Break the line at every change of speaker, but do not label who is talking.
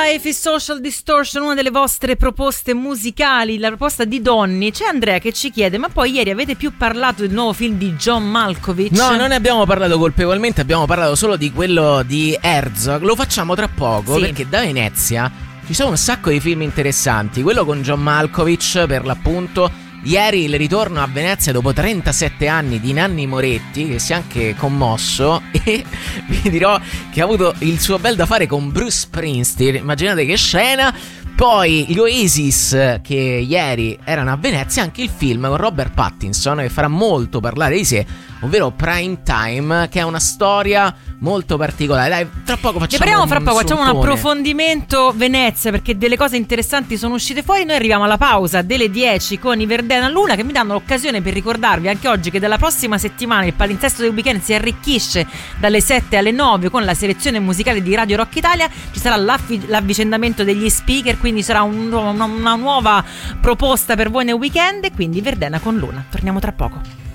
Life is Social Distortion, una delle vostre proposte musicali, la proposta di Donny. C'è Andrea che ci chiede: ma poi ieri avete più parlato del nuovo film di John Malkovich?
No, non ne abbiamo parlato colpevolmente, abbiamo parlato solo di quello di Herzog. Lo facciamo tra poco,
sì,
perché da Venezia ci sono un sacco di film interessanti. Quello con John Malkovich, per l'appunto. Ieri il ritorno a Venezia dopo 37 anni di Nanni Moretti, che si è anche commosso, e vi dirò che ha avuto il suo bel da fare con Bruce Springsteen. Immaginate che scena. Poi gli Oasis, che ieri erano a Venezia, anche il film con Robert Pattinson, che farà molto parlare di sé, ovvero Prime Time, che è una storia molto particolare. Dai, tra poco facciamo
un approfondimento Venezia, perché delle cose interessanti sono uscite fuori. Noi arriviamo alla pausa delle 10 con i Verdena Luna, che mi danno l'occasione per ricordarvi anche oggi che dalla prossima settimana il palinsesto del weekend si arricchisce dalle 7 alle 9 con la selezione musicale di Radio Rock Italia. Ci sarà l'avvicendamento degli speaker, quindi sarà una nuova proposta per voi nel weekend, e quindi Verdena con Luna. Torniamo tra poco.